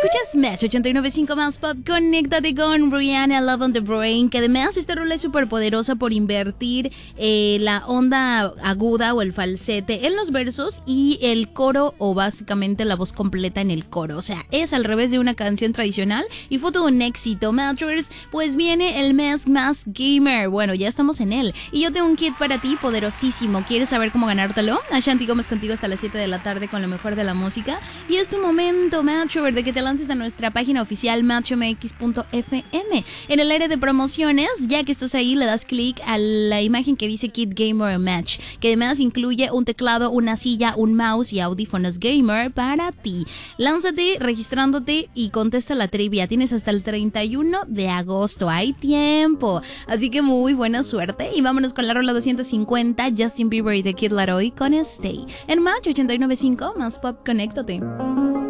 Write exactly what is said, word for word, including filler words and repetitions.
Escuchas Match ochenta y nueve punto cinco más pop. Conéctate con Rihanna, Love on the Brain, que además esta rola es súper poderosa por invertir eh, la onda aguda o el falsete en los versos y el coro, o básicamente la voz completa en el coro. O sea, es al revés de una canción tradicional y fue todo un éxito. Matchers, pues viene el mes más gamer. Bueno, ya estamos en él. Y yo tengo un kit para ti poderosísimo. ¿Quieres saber cómo ganártelo? Ashanti Gómez contigo hasta las siete de la tarde con lo mejor de la música. Y es tu momento, Matcher, de que te lances a nuestra página oficial match m x punto f m. En el área de promociones, ya que estás ahí, le das clic a la imagen que dice Kit Gamer Match, que además incluye un teclado, una silla, un mouse y audífonos gamer para ti. Lánzate registrándote y contesta la trivia. Tienes hasta el treinta y uno de agosto. Hay tiempo. Así que muy buena suerte. Y vámonos con la rola doscientos cincuenta, Justin Bieber y The Kid Laroi con Stay. En Match ochenta y nueve punto cinco, más pop, conéctate.